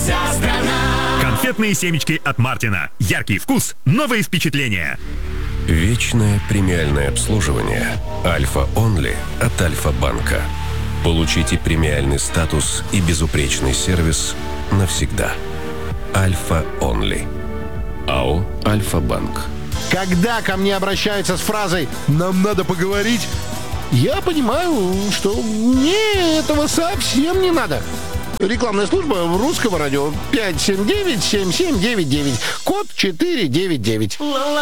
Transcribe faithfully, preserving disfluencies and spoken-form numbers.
вся страна. Конфетные семечки от Мартина. Яркий вкус, новые впечатления. Вечное премиальное обслуживание Альфа Онли от Альфа-банка. Получите премиальный статус и безупречный сервис навсегда. Альфа Онли. АО Альфа-банк. Когда ко мне обращаются с фразой «нам надо поговорить», я понимаю, что мне этого совсем не надо. Рекламная служба русского радио пять семь девять семь семь девять девять, код четыре девять девять.